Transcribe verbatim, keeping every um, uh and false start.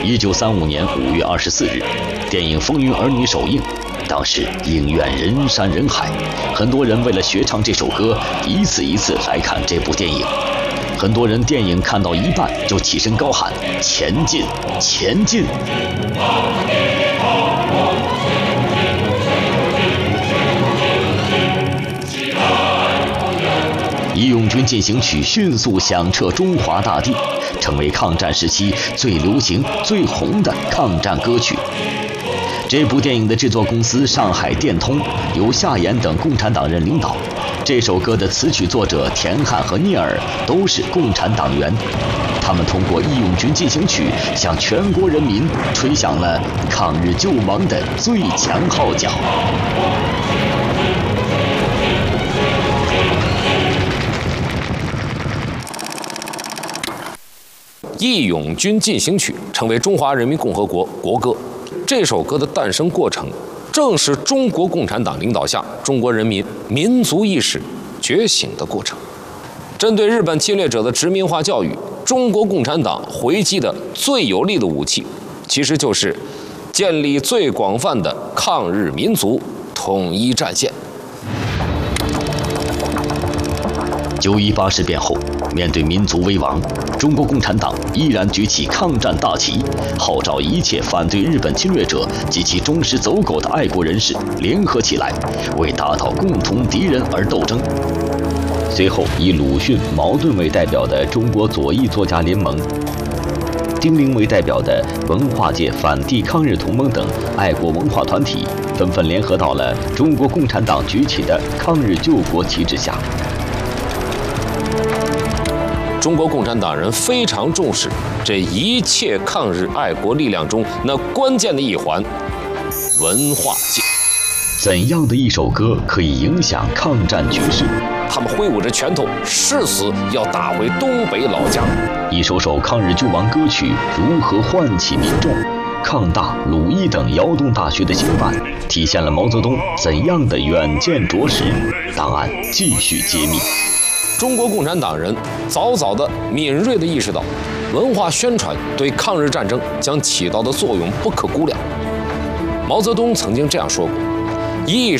一九三五年五月二十四日，电影《风云儿女》首映，当时影院人山人海，很多人为了学唱这首歌，一次一次来看这部电影。很多人电影看到一半就起身高喊“前进，前进”。《义勇军进行曲》迅速响彻中华大地，成为抗战时期最流行、最红的抗战歌曲。这部电影的制作公司上海电通由夏衍等共产党人领导。这首歌的词曲作者田汉和聂耳都是共产党员，他们通过《义勇军进行曲》向全国人民吹响了抗日救亡的最强号角。 《义勇军进行曲》成为中华人民共和国国歌。这首歌的诞生过程，正是中国共产党领导下中国人民民族意识觉醒的过程。针对日本侵略者的殖民化教育，中国共产党回击的最有力的武器，其实就是建立最广泛的抗日民族统一战线。 九一八事变后，面对民族危亡，中国共产党依然举起抗战大旗，号召一切反对日本侵略者及其忠实走狗的爱国人士联合起来，为打倒共同敌人而斗争。随后，以鲁迅、茅盾为代表的中国左翼作家联盟，丁玲为代表的文化界反帝抗日同盟等爱国文化团体，纷纷联合到了中国共产党举起的抗日救国旗帜下。 中国共产党人非常重视这一切抗日爱国力量中那关键的一环——文化界。 怎样的一首歌可以影响抗战局势？ 他们挥舞着拳头，誓死要打回东北老家。 一首首抗日救亡歌曲如何唤起民众？抗大、鲁艺等窑洞大学的兴办，体现了毛泽东怎样的远见卓识？档案继续揭秘。 中国共产党人早早地敏锐地意识到，文化宣传对抗日战争将起到的作用不可估量。毛泽东曾经这样说过：“一